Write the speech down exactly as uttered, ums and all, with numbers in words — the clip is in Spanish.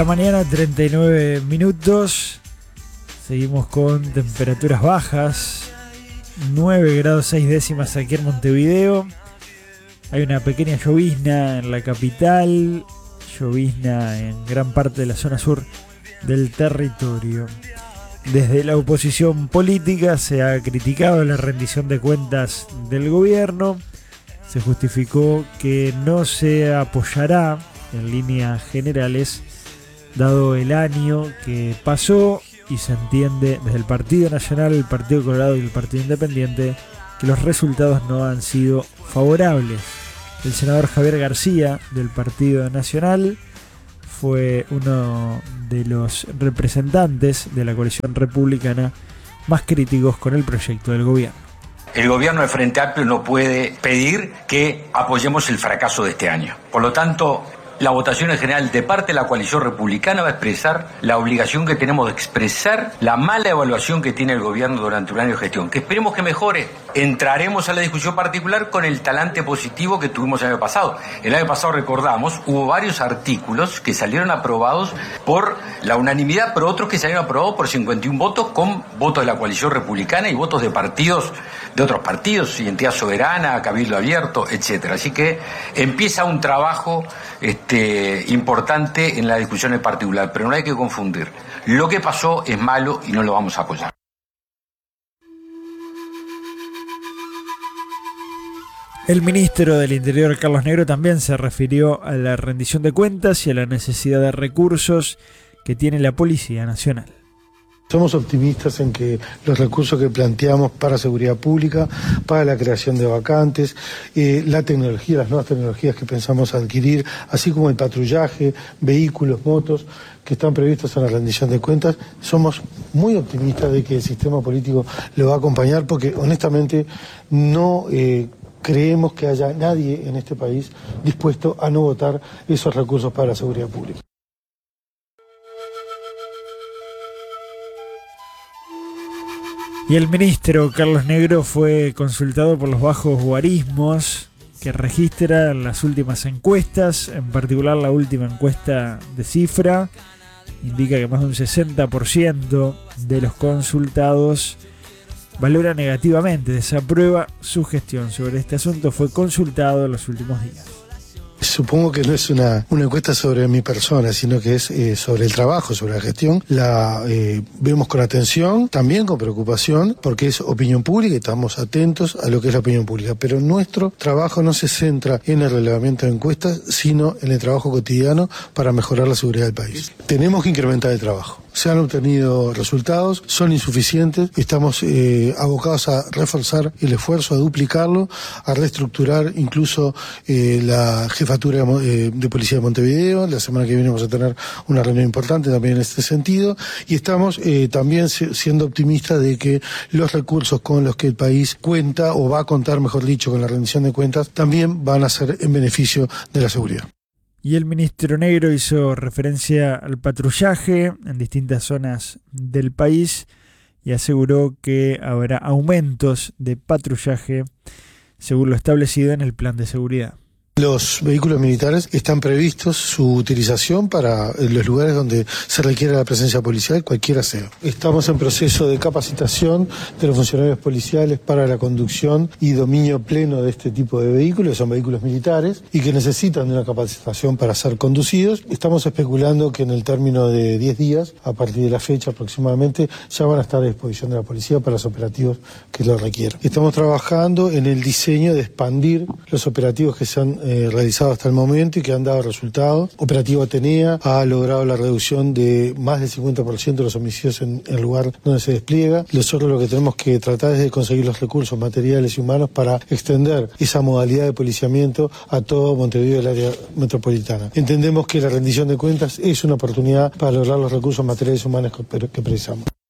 La mañana, treinta y nueve minutos. Seguimos con temperaturas bajas. nueve grados seis décimas aquí en Montevideo. Hay una pequeña llovizna en la capital. Llovizna en gran parte de la zona sur del territorio. Desde la oposición política se ha criticado la rendición de cuentas del gobierno. Se justificó que no se apoyará en líneas generales, dado el año que pasó, y se entiende desde el Partido Nacional, el Partido Colorado y el Partido Independiente que los resultados no han sido favorables. El senador Javier García del Partido Nacional fue uno de los representantes de la coalición republicana más críticos con el proyecto del gobierno. El gobierno de Frente Amplio no puede pedir que apoyemos el fracaso de este año. Por lo tanto, la votación en general de parte de la coalición republicana va a expresar la obligación que tenemos de expresar la mala evaluación que tiene el gobierno durante un año de gestión, que esperemos que mejore. Entraremos a la discusión particular con el talante positivo que tuvimos el año pasado. El año pasado, recordamos, hubo varios artículos que salieron aprobados por la unanimidad, pero otros que salieron aprobados por cincuenta y uno votos, con votos de la coalición republicana y votos de partidos, de otros partidos, Identidad Soberana, Cabildo Abierto, etcétera. Así que empieza un trabajo este, importante en la discusión en particular, pero no hay que confundir. Lo que pasó es malo y no lo vamos a apoyar. El ministro del Interior, Carlos Negro, también se refirió a la rendición de cuentas y a la necesidad de recursos que tiene la Policía Nacional. Somos optimistas en que los recursos que planteamos para seguridad pública, para la creación de vacantes, eh, la tecnología, las nuevas tecnologías que pensamos adquirir, así como el patrullaje, vehículos, motos, que están previstos en la rendición de cuentas, somos muy optimistas de que el sistema político lo va a acompañar, porque honestamente no eh, creemos que haya nadie en este país dispuesto a no votar esos recursos para la seguridad pública. Y el ministro Carlos Negro fue consultado por los bajos guarismos que registran las últimas encuestas, en particular la última encuesta de Cifra, indica que más de un sesenta por ciento de los consultados valora negativamente, desaprueba su gestión. Sobre este asunto fue consultado en los últimos días. Supongo que no es una, una encuesta sobre mi persona, sino que es eh, sobre el trabajo, sobre la gestión. La eh, vemos con atención, también con preocupación, porque es opinión pública y estamos atentos a lo que es la opinión pública. Pero nuestro trabajo no se centra en el relevamiento de encuestas, sino en el trabajo cotidiano para mejorar la seguridad del país. Tenemos que incrementar el trabajo. Se han obtenido resultados, son insuficientes, estamos eh, abocados a reforzar el esfuerzo, a duplicarlo, a reestructurar incluso eh, la jefatura de, eh, de Policía de Montevideo. La semana que viene vamos a tener una reunión importante también en este sentido, y estamos eh, también siendo optimistas de que los recursos con los que el país cuenta, o va a contar, mejor dicho, con la rendición de cuentas, también van a ser en beneficio de la seguridad. Y el ministro Negro hizo referencia al patrullaje en distintas zonas del país y aseguró que habrá aumentos de patrullaje según lo establecido en el plan de seguridad. Los vehículos militares están previstos su utilización para los lugares donde se requiere la presencia policial, cualquiera sea. Estamos en proceso de capacitación de los funcionarios policiales para la conducción y dominio pleno de este tipo de vehículos, son vehículos militares, y que necesitan de una capacitación para ser conducidos. Estamos especulando que en el término de diez días, a partir de la fecha aproximadamente, ya van a estar a disposición de la policía para los operativos que lo requieran. Estamos trabajando en el diseño de expandir los operativos que se han Eh, realizado hasta el momento y que han dado resultados. Operativo Atenea ha logrado la reducción de más del cincuenta por ciento de los homicidios en el lugar donde se despliega. Nosotros lo que tenemos que tratar es de conseguir los recursos materiales y humanos para extender esa modalidad de policiamiento a todo Montevideo y el área metropolitana. Entendemos que la rendición de cuentas es una oportunidad para lograr los recursos materiales y humanos que precisamos.